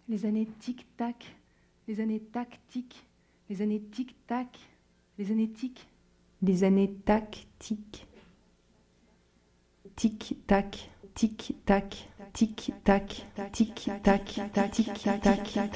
Les années tic-tac, les années tac-tic, les années tic-tac, les années tic, les années tac-tic, tic-tac, tic-tac, tic-tac, tic-tac, tic-tac.